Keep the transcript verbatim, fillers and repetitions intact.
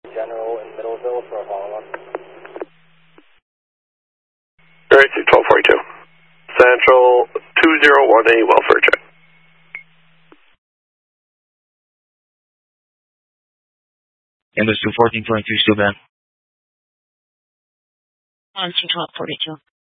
General in Middleville for a follow-up. Alright, twelve forty-two. Central two zero one A, welfare check. Industry fourteen twenty-two, still bad. On to twelve forty-two.